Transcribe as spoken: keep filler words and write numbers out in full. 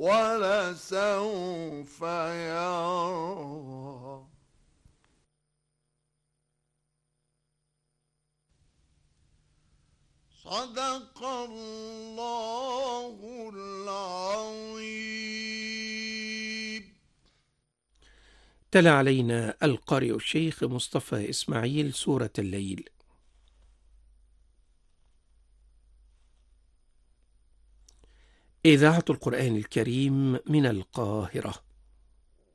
ولسوف يرضى. صدق الله العظيم. تلا علينا القارئ الشيخ مصطفى إسماعيل سورة الليل. إذاعة القرآن الكريم من القاهرة.